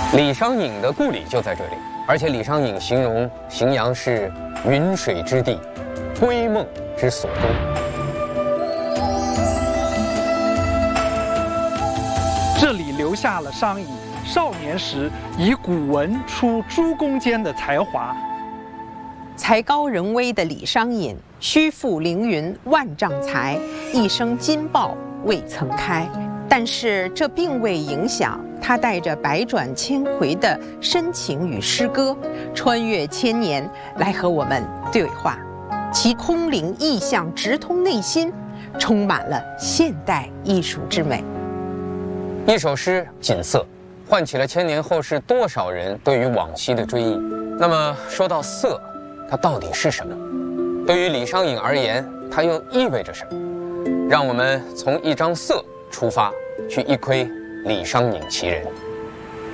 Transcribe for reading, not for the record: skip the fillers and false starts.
李商隐的故里就在这里，而且李商隐形容荥阳是云水之地，闺梦之所终。 这里留下了商隐少年时以古文出诸公间的才华。 才高人微的李商隐，虚负凌云万丈才，一生金报未曾开。但是这并未影响他带着百转千回的深情与诗歌，穿越千年来和我们对话。其空灵意象直通内心，充满了现代艺术之美。 一首诗《锦瑟》，唤起了千年后世多少人对于往昔的追忆。那么说到色，它到底是什么？对于李商隐而言，它又意味着什么？让我们从一张色出发，去一窥李商隐其人。